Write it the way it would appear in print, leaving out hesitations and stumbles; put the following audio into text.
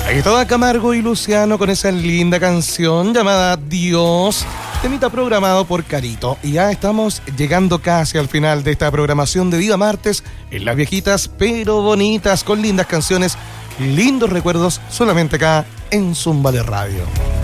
Ahí estaba Camargo y Luciano con esa linda canción llamada Dios, temita programado por Carito. Y ya estamos llegando casi al final de esta programación de Viva Martes en Las Viejitas pero Bonitas, con lindas canciones, lindos recuerdos, solamente acá en Zúmbale Radio.